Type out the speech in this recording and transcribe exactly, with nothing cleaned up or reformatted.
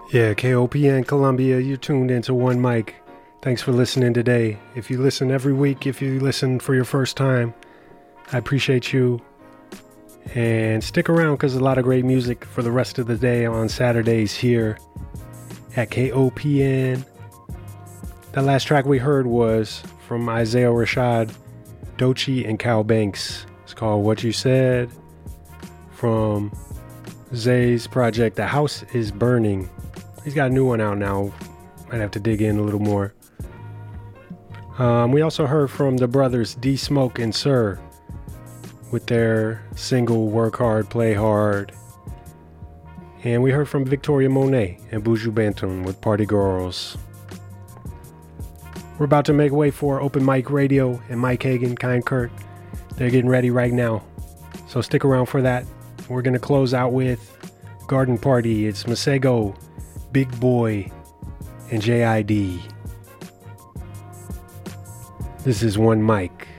Yeah, K O P N Columbia, you're tuned into One Mic. Thanks for listening today. If you listen every week, if you listen for your first time, I appreciate you. And stick around because a lot of great music for the rest of the day on Saturdays here at K O P N. That last track we heard was from Isaiah Rashad, Doechii, and Cal Banks. It's called What You Said from Zay's project, The House is Burning. He's got a new one out now. Might have to dig in a little more. Um, we also heard from the brothers D Smoke and Sir with their single Work Hard, Play Hard. And we heard from Victoria Monet and Buju Banton with Party Girls. We're about to make way for Open Mic Radio and Mike Hagan, Kind Kirk. They're getting ready right now. So stick around for that. We're going to close out with Garden Party. It's Masego, Big Boy, and J I D. This is One Mic.